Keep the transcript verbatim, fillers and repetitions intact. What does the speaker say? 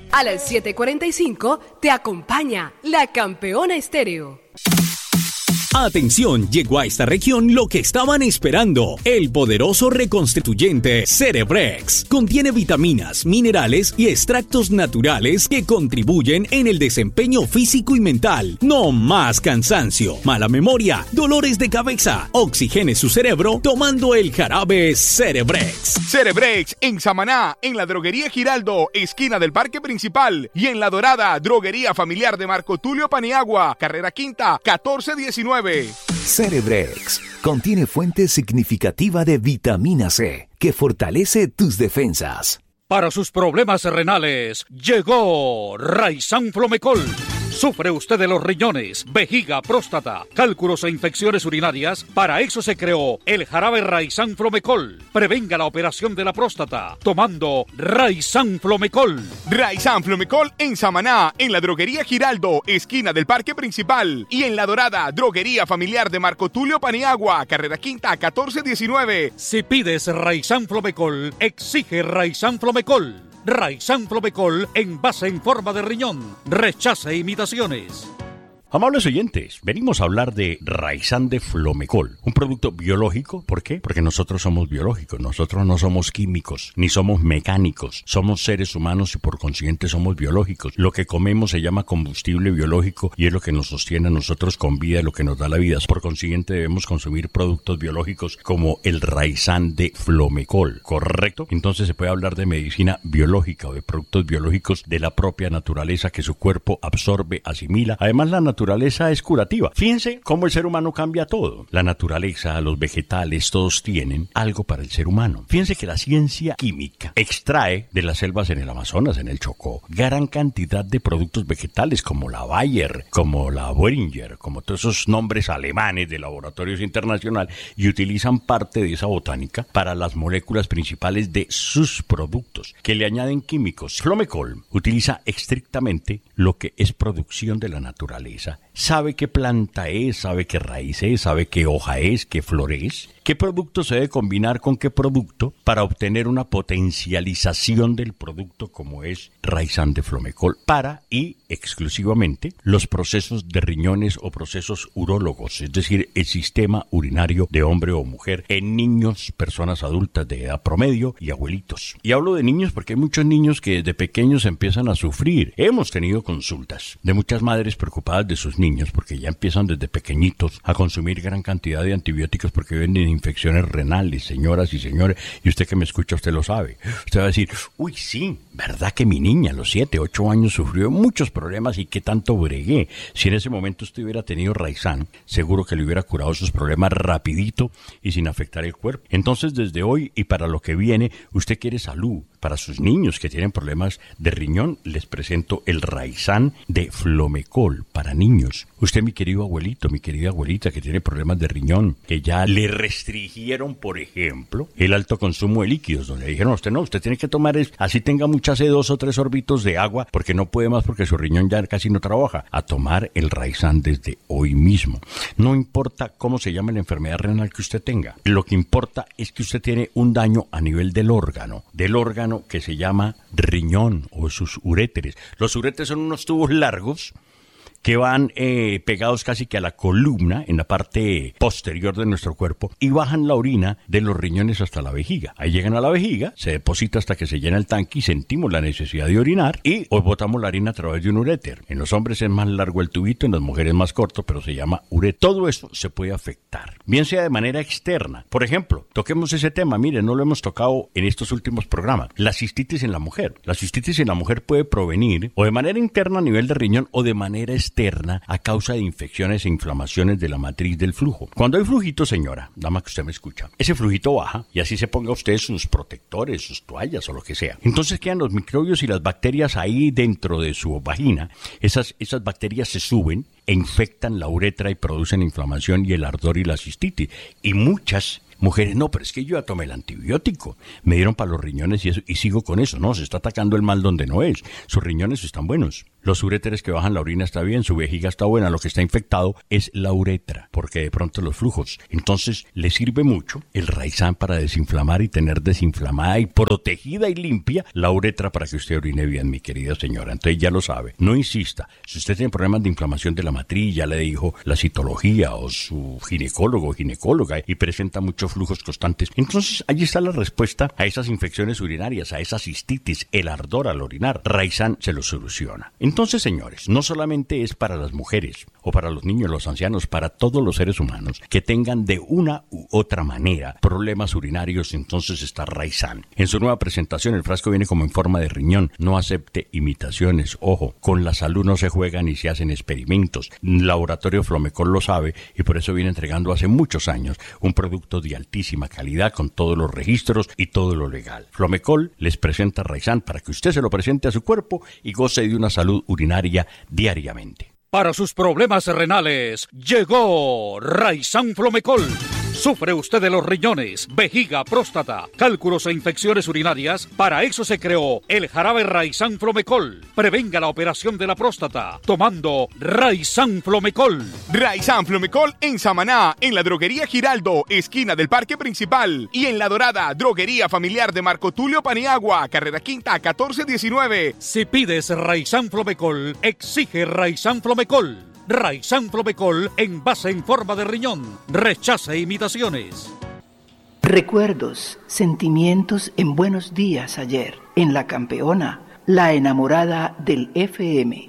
A las siete y cuarenta y cinco te acompaña la Campeona Estéreo. Atención, llegó a esta región lo que estaban esperando. El poderoso reconstituyente Cerebrex. Contiene vitaminas, minerales y extractos naturales que contribuyen en el desempeño físico y mental. No más cansancio, mala memoria, dolores de cabeza. Oxigene su cerebro tomando el jarabe Cerebrex. Cerebrex en Samaná, en la droguería Giraldo, esquina del Parque Principal, y en La Dorada, droguería familiar de Marco Tulio Paniagua, carrera quinta, catorce diecinueve. Cerebrex contiene fuente significativa de vitamina C que fortalece tus defensas. Para sus problemas renales, llegó Raizán Flomecol. ¿Sufre usted de los riñones, vejiga, próstata, cálculos e infecciones urinarias? Para eso se creó el jarabe Raizán Flomecol. Prevenga la operación de la próstata tomando Raizán Flomecol. Raizán Flomecol en Samaná, en la droguería Giraldo, esquina del Parque Principal, y en La Dorada, droguería familiar de Marco Tulio Paniagua, carrera quinta, catorce diecinueve. Si pides Raizán Flomecol, exige Raizán Flomecol. Raizán Flomecol en base en forma de riñón. Rechaza imitaciones. Amables oyentes, venimos a hablar de Raizán de Flomecol, un producto biológico. ¿Por qué? Porque nosotros somos biológicos, nosotros no somos químicos, ni somos mecánicos, somos seres humanos y por consiguiente somos biológicos. Lo que comemos se llama combustible biológico y es lo que nos sostiene a nosotros con vida, lo que nos da la vida. Por consiguiente debemos consumir productos biológicos como el Raizán de Flomecol, ¿correcto? Entonces se puede hablar de medicina biológica o de productos biológicos de la propia naturaleza que su cuerpo absorbe, asimila. Además la naturaleza La naturaleza es curativa. Fíjense cómo el ser humano cambia todo. La naturaleza, los vegetales, todos tienen algo para el ser humano. Fíjense que la ciencia química extrae de las selvas en el Amazonas, en el Chocó, gran cantidad de productos vegetales como la Bayer, como la Boehringer, como todos esos nombres alemanes de laboratorios internacionales, y utilizan parte de esa botánica para las moléculas principales de sus productos, que le añaden químicos. Flomecol utiliza estrictamente lo que es producción de la naturaleza. Sabe qué planta es, sabe qué raíz es, sabe qué hoja es, qué flor es, qué producto se debe combinar con qué producto para obtener una potencialización del producto como es Raizán de Flomecol para y exclusivamente los procesos de riñones o procesos urólogos, es decir, el sistema urinario de hombre o mujer en niños, personas adultas de edad promedio y abuelitos. Y hablo de niños porque hay muchos niños que desde pequeños empiezan a sufrir. Hemos tenido consultas de muchas madres preocupadas de sus niños porque ya empiezan desde pequeñitos a consumir gran cantidad de antibióticos porque viven en infecciones renales, señoras y señores, y usted que me escucha, usted lo sabe. Usted va a decir, uy, sí, ¿verdad que mi niña a los siete, ocho años sufrió muchos problemas y qué tanto bregué? Si en ese momento usted hubiera tenido Raizán, seguro que le hubiera curado sus problemas rapidito y sin afectar el cuerpo. Entonces, desde hoy y para lo que viene, usted quiere salud. Para sus niños que tienen problemas de riñón, les presento el Raizán de Flomecol para niños. Usted, mi querido abuelito, mi querida abuelita que tiene problemas de riñón, que ya le restringieron, por ejemplo, el alto consumo de líquidos, donde le dijeron a usted, no, usted tiene que tomar, es, así tenga mucha sed, dos o tres sorbitos de agua, porque no puede más porque su riñón ya casi no trabaja, a tomar el Raizán desde hoy mismo. No importa cómo se llame la enfermedad renal que usted tenga, lo que importa es que usted tiene un daño a nivel del órgano, del órgano que se llama riñón o sus uréteres. Los uréteres son unos tubos largos que van eh, pegados casi que a la columna, en la parte posterior de nuestro cuerpo, y bajan la orina de los riñones hasta la vejiga. Ahí llegan a la vejiga, se deposita hasta que se llena el tanque y sentimos la necesidad de orinar, y hoy botamos la orina a través de un uréter. En los hombres es más largo el tubito, en las mujeres más corto, pero se llama uréter. Todo eso se puede afectar, bien sea de manera externa. Por ejemplo, toquemos ese tema, mire, no lo hemos tocado en estos últimos programas, la cistitis en la mujer. La cistitis en la mujer puede provenir o de manera interna a nivel de riñón o de manera externa externa a causa de infecciones e inflamaciones de la matriz del flujo. Cuando hay flujito, señora, dama que usted me escucha, ese flujito baja y así se ponga usted sus protectores, sus toallas o lo que sea. Entonces quedan los microbios y las bacterias ahí dentro de su vagina. Esas, esas bacterias se suben e infectan la uretra y producen inflamación y el ardor y la cistitis. Y muchas Mujeres, no, pero es que yo ya tomé el antibiótico, me dieron para los riñones y eso, y sigo con eso. No, se está atacando el mal donde no es. Sus riñones están buenos. Los uréteres que bajan la orina está bien, su vejiga está buena, lo que está infectado es la uretra, porque de pronto los flujos. Entonces, le sirve mucho el Raizán para desinflamar y tener desinflamada y protegida y limpia la uretra para que usted orine bien, mi querida señora. Entonces ya lo sabe, no insista. Si usted tiene problemas de inflamación de la matriz, ya le dijo la citología o su ginecólogo o ginecóloga y presenta muchos flujos constantes, entonces allí está la respuesta a esas infecciones urinarias, a esa cistitis, el ardor al orinar. Raizán se lo soluciona. Entonces, señores, no solamente es para las mujeres o para los niños, los ancianos, para todos los seres humanos que tengan de una u otra manera problemas urinarios, entonces está Raizán. En su nueva presentación el frasco viene como en forma de riñón. No acepte imitaciones. Ojo, con la salud no se juega ni se hacen experimentos. Laboratorio Flomecol lo sabe y por eso viene entregando hace muchos años un producto de altísima calidad con todos los registros y todo lo legal. Flomecol les presenta Raizán para que usted se lo presente a su cuerpo y goce de una salud urinaria diariamente. Para sus problemas renales, llegó Raizán Flomecol. ¿Sufre usted de los riñones, vejiga, próstata, cálculos e infecciones urinarias? Para eso se creó el jarabe Raizán Flomecol. Prevenga la operación de la próstata tomando Raizán Flomecol. Raizán Flomecol en Samaná, en la droguería Giraldo, esquina del Parque Principal. Y en La Dorada, droguería familiar de Marco Tulio Paniagua, carrera quinta, catorce diecinueve. Si pides Raizán Flomecol, exige Raizán Flomecol. Raizán Flomecol en base en forma de riñón. Rechaza imitaciones. Recuerdos, sentimientos en Buenos Días ayer. En La Campeona, la enamorada del F M.